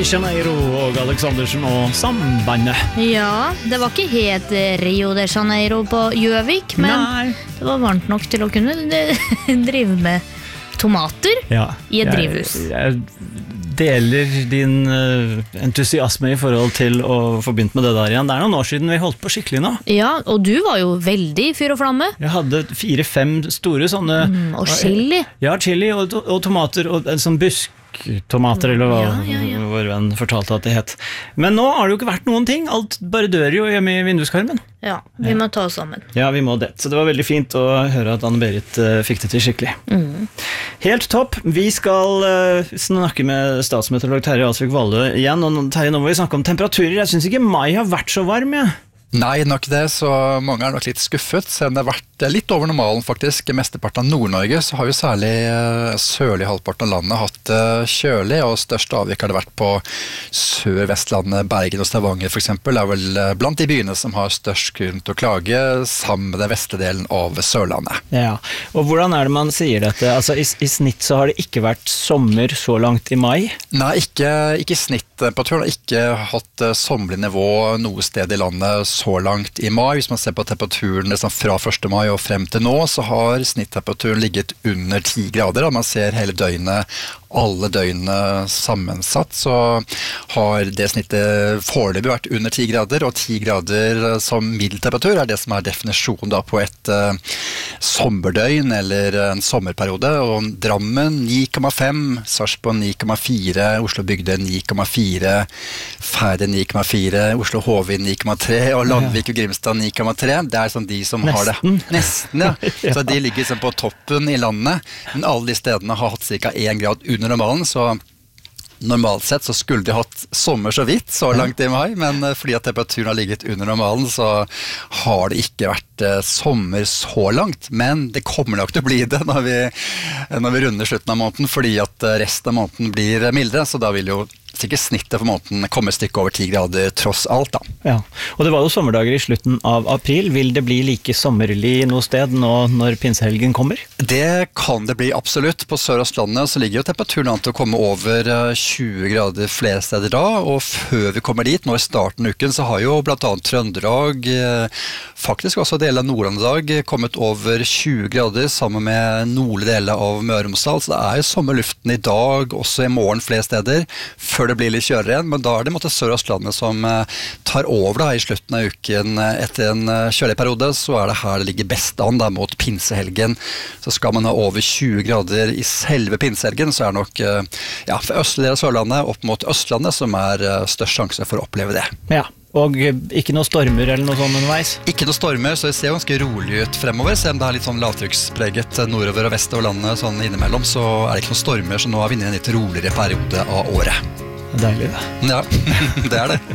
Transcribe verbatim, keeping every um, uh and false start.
de Janeiro og Alexandersen og sambandet. Ja, det var ikke helt Rio de Janeiro på Gjøvik, men Nei. det var varmt nok til å kunne drive med tomater Ja. i et drivhus. Jeg, jeg deler din uh, entusiasme i forhold til å få begynt med det der igjen. Det er noen år siden vi holdt på skikkelig nå. Ja, og du var jo veldig fyr og flamme. Jeg hadde fire-fem store sånne... Mm, og chili. Ja, chili og, og tomater og en sånn busk. Tomater, eller hva Ja, ja, ja. vår venn fortalte at det het. Men nå har det jo ikke vært noen ting. Alt bare dør jo hjemme i vinduskarmen. Ja, vi må ta oss sammen. Ja, vi må det. Så det var veldig fint å høre at Anne-Berit uh, fikk det til skikkelig. Mm. Helt topp. Vi skal uh, snakke med statsmeteorolog Terje Alsvik Valle igjen. Og Terje, nå må vi snakke om temperaturer. Jeg synes ikke mai har vært så varm, jeg. Nei, nok det, så mange er nok litt skuffet, selv om det har vært litt over normalen faktisk. I mesteparten av Nord-Norge så har jo særlig uh, sørlig halvparten av landet hatt uh, kjølig, og størst avvik har det vært på Sør-Vestlandet, Bergen og Stavanger for eksempel. Det er vel uh, blant de byene som har størst grunn til å klage, sammen med den vestre delen av Sørlandet. Ja, og hvordan er det man sier dette? Altså, i, i snitt så har det ikke vært sommer så langt i mai? Nei, ikke, ikke snitt. Temperaturen har ikke hatt uh, sommerlig nivå noe sted i landet så langt i mai. Hvis man ser på temperaturen liksom, fra første mai og frem til nå, så har snittemperaturen ligget under ti grader. Og man ser hele døgnet, alle døgnene sammensatt, så har det snittet foreløpig vært under ti grader, og ti grader som middeltemperatur er det som er definisjonen da på et uh, sommerdøgn eller en sommerperiode. Og Drammen ni komma fem, Sarpsborg ni komma fire, Oslo Bygde ni komma fire, Færder ni komma fire, Oslo Hovin ni komma tre og Landvik og Grimstad ni komma tre. Det er sånn de som Nesten. har det. Nesten, ja. ja. Så de ligger liksom på toppen i landet, men alle de stedene har hatt ca. én grad under normalen, så normalt sett så skulle de hatt sommer så vidt så langt i mai, men fordi at temperaturen har ligget under normalen, så har det ikke vært eh, sommer så langt, men det kommer nok til å bli det når vi, når vi runder slutten av måneden, fordi at resten av måneden blir mildere, så da vil jo sikkert snittet for måneden komme et stykke over ti grader tross alt da. Ja, og det var jo sommerdager i slutten av april. Vil det bli like sommerlig noe sted nå når pinsehelgen kommer? Det kan det bli absolutt. På Sør-Østlandet så ligger jo temperaturen an til å komme over tjue grader flere steder da, og før vi kommer dit, nå i starten av uken, så har jo blant annet Trøndelag, faktisk også deler av Nord-Trøndelag, kommet over tjue grader sammen med nordlige deler av Møre og Romsdal, så det er jo sommerluften i dag, også i morgen flere steder, før det blir litt kjørere igjen, men da er det måtte Sør-Østlandet som tar over da i slutten av uken etter en kjølig periode, så er det her det ligger best an da mot pinsehelgen. Så skal man ha over tjue grader i selve pinsehelgen, så er nok ja, for østlige del av Sørlandet opp mot Østlandet som er størst sjanse for å oppleve det. Ja, og ikke noe stormer eller noe sånt underveis? Ikke noe stormer, så det ser ganske rolig ut fremover, selv om det er litt sånn lavtrykkspreget nordover og vestover landet sånn innimellom, så er det ikke noe stormer, så nå er vi inne i en litt roligere periode av året. Deilig det. Ja, det er det.